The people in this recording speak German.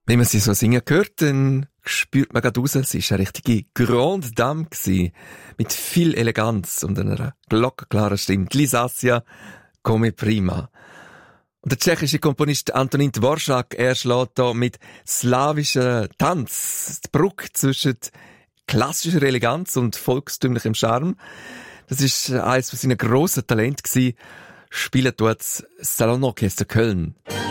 Wenn man sie so singen hört, dann spürt man gerade raus, sie war eine richtige Grande Dame gewesen, mit viel Eleganz und einer glockenklaren Stimme. Die Lisasia come prima. Und der tschechische Komponist Antonín Dvořák, er schlägt da mit slawischem Tanz die Brücke zwischen klassischer Eleganz und volkstümlichem Charme. Das ist eines von seinen grossen Talenten gewesen. Spielt dort das Salonorchester Köln.